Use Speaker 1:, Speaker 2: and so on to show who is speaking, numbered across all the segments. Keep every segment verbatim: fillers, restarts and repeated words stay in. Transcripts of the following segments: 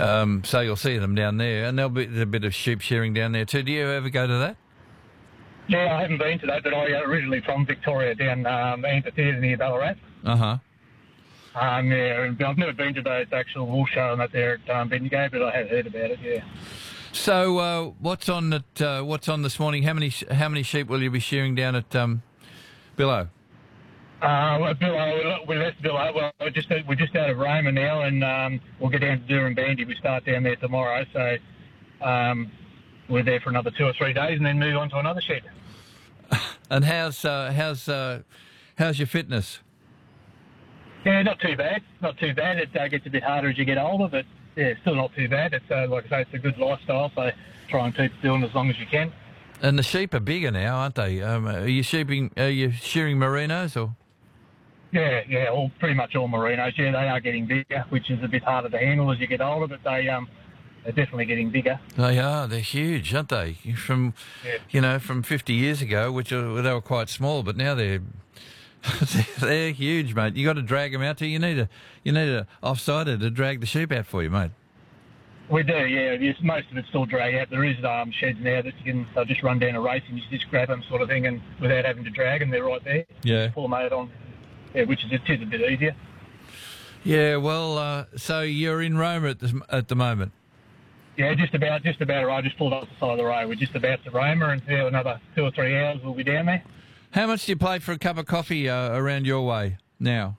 Speaker 1: Um, so you'll see them down there, and there'll be a bit of sheep shearing down there too. Do you ever go to that?
Speaker 2: Yeah, I haven't been to that, but I uh, originally from Victoria, down um, amphitheatre near Ballarat.
Speaker 1: Uh-huh.
Speaker 2: Um, yeah, and I've never been to the actual wool show and that there at um, Bendigo, but I have heard about it. Yeah.
Speaker 1: So uh, what's on at, uh, what's on this morning? How many how many sheep will you be shearing down at um, Billow?
Speaker 2: Uh, well, Billow, we left Billow. Well, we're just we're just out of Roma now, and um, we'll get down to Doornbandi. We start down there tomorrow, so um, we're there for another two or three days, and then move on to another shed.
Speaker 1: And how's uh, how's uh, how's your fitness?
Speaker 2: Yeah, not too bad. Not too bad. It uh, gets a bit harder as you get older, but yeah, still not too bad. It's uh, like I say, it's a good lifestyle, so try and keep doing as long as you can.
Speaker 1: And the sheep are bigger now, aren't they? Um, are you sheeping? Are you shearing merinos or?
Speaker 2: Yeah, yeah, all pretty much all merinos. Yeah, they are getting bigger, which is a bit harder to handle as you get older, but they um they're definitely getting bigger.
Speaker 1: They are. They're huge, aren't they? From
Speaker 2: Yeah.
Speaker 1: you know, from fifty years ago, which are, they were quite small, but now they're they're huge, mate. You got to drag them out to. You need a you need a offsider to drag the sheep out for you, mate.
Speaker 2: We do, yeah. Yes, most of it's still drag out. There is um, sheds now that you can they'll just run down a race and you just grab them, sort of thing, and without having to drag them, they're right there.
Speaker 1: Yeah.
Speaker 2: Pull them out on, yeah, which is it is a bit easier.
Speaker 1: Yeah. Well, uh, so you're in Roma at the at the moment.
Speaker 2: Yeah, just about, just about. I just pulled up the side of the road. We're just about to Roma, and for another two or three hours we'll be down there.
Speaker 1: How much do you pay for a cup of coffee uh, around your way now?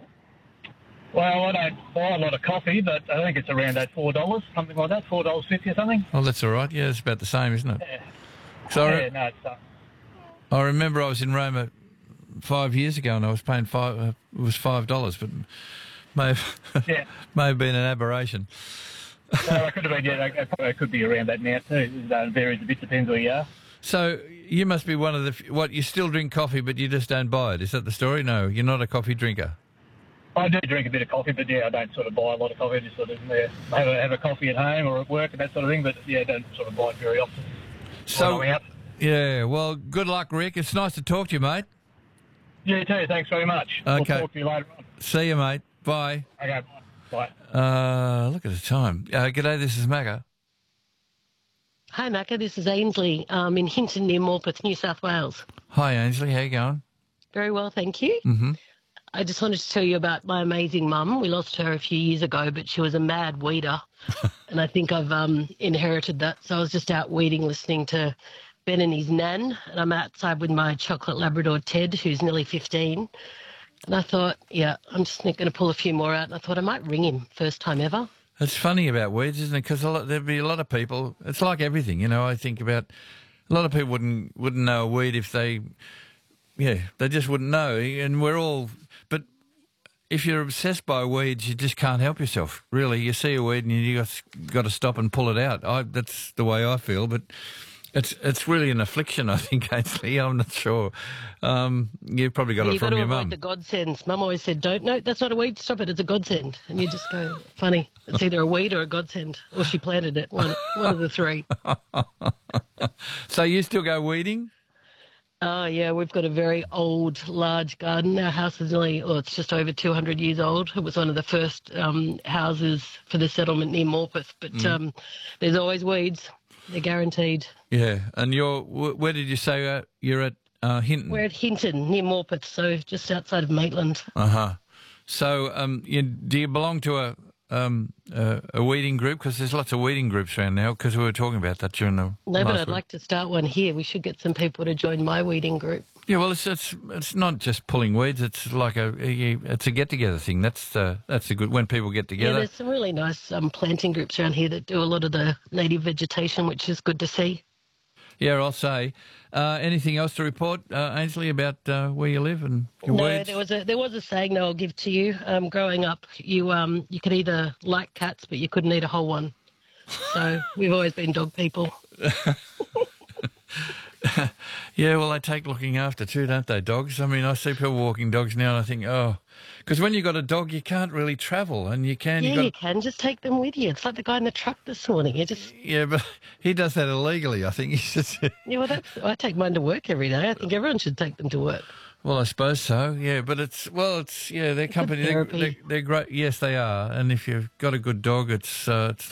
Speaker 2: Well, I don't buy a lot of coffee, but I think it's around that four dollars, something like that, four dollars fifty or something.
Speaker 1: Oh, that's all right. Yeah, it's about the same, isn't it?
Speaker 2: Yeah.
Speaker 1: So I,
Speaker 2: yeah,
Speaker 1: re-
Speaker 2: no, it's, uh,
Speaker 1: I remember I was in Roma five years ago, and I was paying five. Uh, it was five dollars, but may have
Speaker 2: yeah.
Speaker 1: may have been an aberration.
Speaker 2: Well, it could have been, yeah, it probably could be around that now too. It uh, varies a bit, depends where you are.
Speaker 1: So you must be one of the f- what? You still drink coffee, but you just don't buy it. Is that the story? No, you're not a coffee drinker.
Speaker 2: I do drink a bit of coffee, but yeah, I don't sort of buy a lot of coffee. I just sort of yeah, have, a, have a coffee at home or at work and that sort of thing, but yeah, I don't sort of buy it very often.
Speaker 1: So
Speaker 2: When I'm out.
Speaker 1: yeah, well, good luck, Rick. It's nice to talk to you, mate.
Speaker 2: You too, thanks very much.
Speaker 1: Okay.
Speaker 2: We'll talk to you later on.
Speaker 1: See you, mate. Bye.
Speaker 2: Okay, bye.
Speaker 1: Uh, look at the time. Uh, g'day, this is Macca.
Speaker 3: Hi, Macca. This is Ainsley um, in Hinton near Morpeth, New South Wales.
Speaker 1: Hi, Ainsley. How you going?
Speaker 3: Very well, thank you.
Speaker 1: Mm-hmm.
Speaker 3: I just wanted to tell you about my amazing mum. We lost her a few years ago, but she was a mad weeder, and I think I've um, inherited that. So I was just out weeding, listening to Ben and his nan, and I'm outside with my chocolate Labrador Ted, who's nearly fifteen. And I thought, yeah, I'm just going to pull a few more out, and I thought I might ring him, first time ever.
Speaker 1: It's funny about weeds, isn't it? Because there'd be a lot of people. It's like everything, you know. I think about a lot of people wouldn't wouldn't know a weed if they, yeah, they just wouldn't know. And we're all, but if you're obsessed by weeds, you just can't help yourself. Really, you see a weed and you got got to stop and pull it out. I, that's the way I feel, but. It's it's really an affliction, I think, Ainsley. I'm not sure. Um, you've probably got
Speaker 3: Well,
Speaker 1: it
Speaker 3: you've
Speaker 1: from
Speaker 3: got to
Speaker 1: your
Speaker 3: avoid
Speaker 1: mum.
Speaker 3: the godsends. Mum always said, don't, no, that's not a weed, stop it, it's a godsend. And you just go, funny, it's either a weed or a godsend. Or she planted it, one, one of the three.
Speaker 1: So you still go weeding?
Speaker 3: Oh, yeah, we've got a very old, large garden. Our house is nearly, oh, it's just over two hundred years old. It was one of the first um, houses for the settlement near Morpeth. But mm. um, there's always weeds. They're guaranteed.
Speaker 1: Yeah, and you're, where did you say uh, you're at uh, Hinton?
Speaker 3: We're at Hinton, near Morpeth, so just outside of Maitland.
Speaker 1: Uh-huh. So um, you, do you belong to a um, a, a weeding group? Because there's lots of weeding groups around now, because we were talking about that during the
Speaker 3: No, but I'd
Speaker 1: week.
Speaker 3: like to start one here. We should get some people to join my weeding group.
Speaker 1: Yeah, well, it's it's it's not just pulling weeds. It's like a, a it's a get together thing. That's uh, that's a good when people get together.
Speaker 3: Yeah, there's some really nice um, planting groups around here that do a lot of the native vegetation, which is good to see.
Speaker 1: Yeah, I'll say. Uh, anything else to report, uh, Ainsley, about uh, where you live and your
Speaker 3: no,
Speaker 1: weeds?
Speaker 3: there was a there was a saying that I'll give to you. Um, growing up, you um you could either like cats, but you couldn't eat a whole one. So we've always been dog people.
Speaker 1: Yeah, well, they take looking after too, don't they, dogs? I mean, I see people walking dogs now and I think, oh, because when you've got a dog, you can't really travel and you can.
Speaker 3: Yeah,
Speaker 1: you got,
Speaker 3: you can. Just take them with you. It's like the guy in the truck this morning. You just...
Speaker 1: Yeah, but he does that illegally, I think. He's just...
Speaker 3: Yeah, well, that's, I take mine to work every day. I think everyone should take them to work.
Speaker 1: Well, I suppose so, yeah, but it's, well, it's, yeah, their
Speaker 3: It's a
Speaker 1: company, they're,
Speaker 3: therapy.
Speaker 1: they're, they're great. Yes, they are. And if you've got a good dog, it's, uh, it's